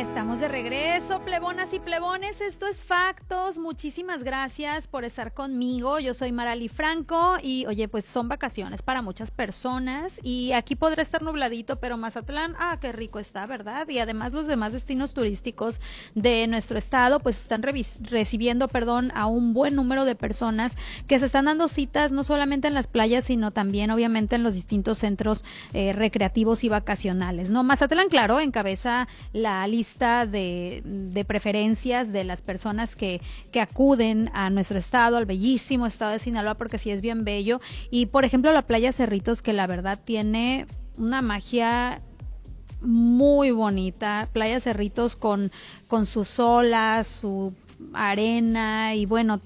Estamos de regreso, plebonas y plebones, esto es Factos, muchísimas gracias por estar conmigo, yo soy Marali Franco y oye, pues son vacaciones para muchas personas y aquí podrá estar nubladito, pero Mazatlán, qué rico está, ¿verdad? Y además los demás destinos turísticos de nuestro estado pues están recibiendo a un buen número de personas que se están dando citas no solamente en las playas, sino también obviamente en los distintos centros recreativos y vacacionales, ¿no? Mazatlán, claro, encabeza la lista de preferencias de las personas que acuden a nuestro estado, al bellísimo estado de Sinaloa, porque sí es bien bello. Y por ejemplo la playa Cerritos, que la verdad tiene una magia muy bonita, playa Cerritos con sus olas, su arena y bueno,